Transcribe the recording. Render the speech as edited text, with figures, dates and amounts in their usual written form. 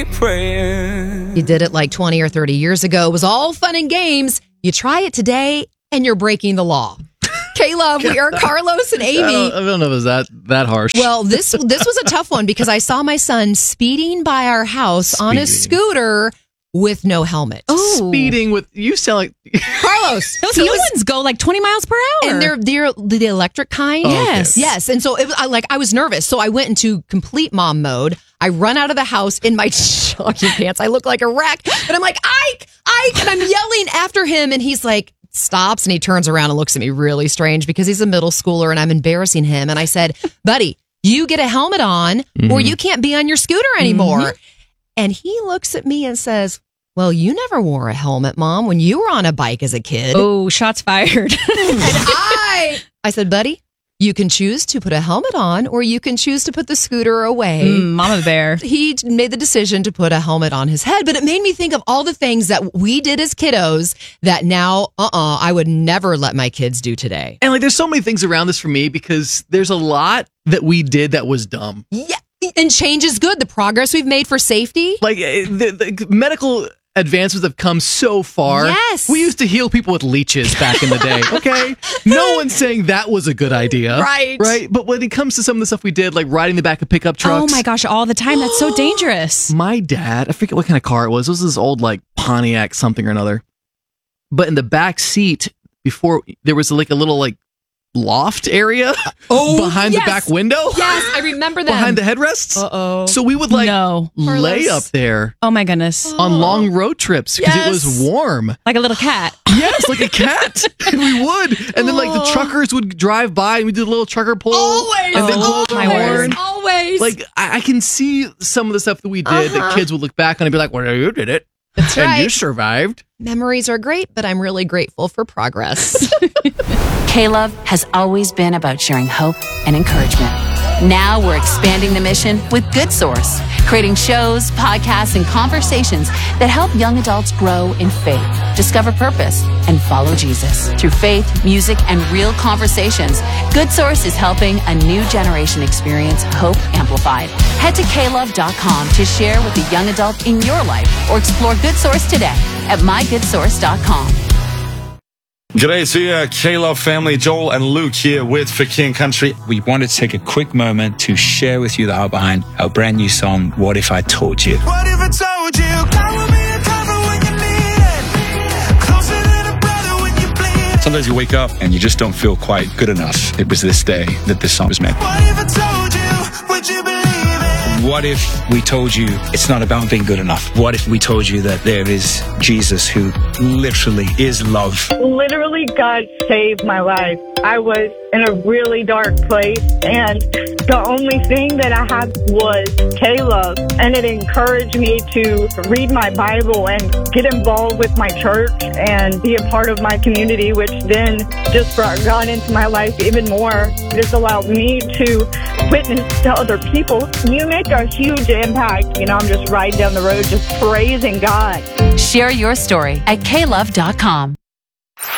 praying. You did it like 20 or 30 years ago. It was all fun and games. You try it today, and you're breaking the law. K-Love, we are Carlos and Amy. I don't know if it was that harsh. Well, this was a tough one because I saw my son speeding by our house on a scooter with no helmet. Speeding with, you sound like Carlos. Those new ones go like 20 miles per hour. And they're the electric kind. Oh, okay. Yes. And so I was nervous. So I went into complete mom mode. I run out of the house in my jogging pants. I look like a wreck. But I'm like, Ike, and I'm yelling after him. And he's like, stops, and he turns around and looks at me really strange because he's a middle schooler and I'm embarrassing him. And I said, buddy, you get a helmet on or you can't be on your scooter anymore. And he looks at me and says, well, you never wore a helmet, Mom, when you were on a bike as a kid. Oh, shots fired. And I said, buddy, you can choose to put a helmet on or you can choose to put the scooter away. Mama bear. He made the decision to put a helmet on his head, but it made me think of all the things that we did as kiddos that now, I would never let my kids do today. And like, there's so many things around this for me because there's a lot that we did that was dumb. Yeah. And change is good. The progress we've made for safety. Like the medical advancements have come so far. Yes. We used to heal people with leeches back in the day. Okay. No one's saying that was a good idea. Right. But when it comes to some of the stuff we did, like riding the back of pickup trucks. Oh my gosh, all the time. That's so dangerous. My dad, I forget what kind of car it was. It was this old like Pontiac something or another. But in the back seat, before there was like a little like loft area behind the back window. Yes, I remember that. Behind the headrests. So we would like lay up there. Oh my goodness. On long road trips because it was warm. Like a little cat. Yes, like a cat. And we would. And then like the truckers would drive by and we did a little trucker pull. Always. And then blow the horn. Always. Like I can see some of the stuff that we did that kids would look back on and be like, well, you did it. That's right. And you survived. Memories are great, but I'm really grateful for progress. K-Love has always been about sharing hope and encouragement. Now we're expanding the mission with Good Source, creating shows, podcasts, and conversations that help young adults grow in faith, discover purpose, and follow Jesus. Through faith, music, and real conversations, Good Source is helping a new generation experience hope amplified. Head to klove.com to share with a young adult in your life or explore Good Source today at mygoodsource.com. G'day to you, K-Love family, Joel and Luke here with For King Country. We want to take a quick moment to share with you the art behind our brand new song, What If I Told You? What if I told you God will be a cover when you need it, closer than a brother when you bleed. Sometimes you wake up and you just don't feel quite good enough. It was this day that this song was made. What if I told you, would you believe it? What if we told you it's not about being good enough? What if we told you that there is Jesus who literally is love? Literally, God saved my life. I was in a really dark place, and the only thing that I had was K-Love, and it encouraged me to read my Bible and get involved with my church and be a part of my community, which then just brought God into my life even more. It has allowed me to witness to other people. You make a huge impact. I'm just riding down the road just praising God. Share your story at klove.com.